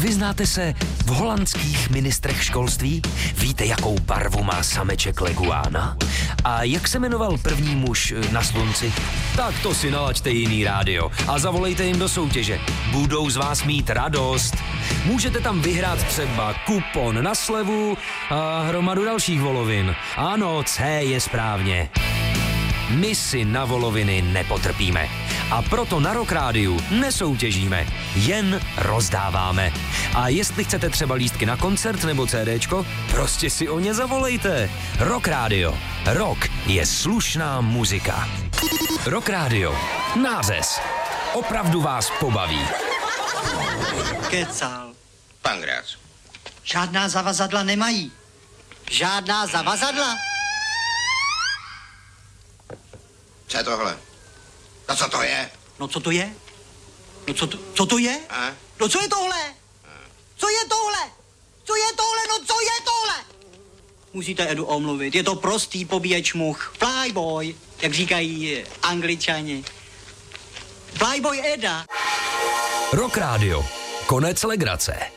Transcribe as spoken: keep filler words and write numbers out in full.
Vyznáte se v holandských ministrech školství? Víte, jakou barvu má sameček leguána? A jak se jmenoval první muž na slunci? Tak to si nalaďte jiný rádio a zavolejte jim do soutěže. Budou z vás mít radost. Můžete tam vyhrát třeba kupon na slevu a hromadu dalších volovin. Ano, C je správně. My si na voloviny nepotrpíme. A proto na Rock Rádiu nesoutěžíme, jen rozdáváme. A jestli chcete třeba lístky na koncert nebo CDčko, prostě si o ně zavolejte. Rock Rádio. Rock je slušná muzika. Rock Rádio. Nářez. Opravdu vás pobaví. Kecal. Pangrác. Žádná zavazadla nemají. Žádná zavazadla? Co je tohle? No co to je? No co to je? No co to, co to je? A? No co je tohle? Co je tohle? Co je tohle? No co je tohle? Musíte Edu omluvit, je to prostý pobíječ much. Flyboy, jak říkají Angličani. Flyboy Eda. Rock Rádio. Konec legrace.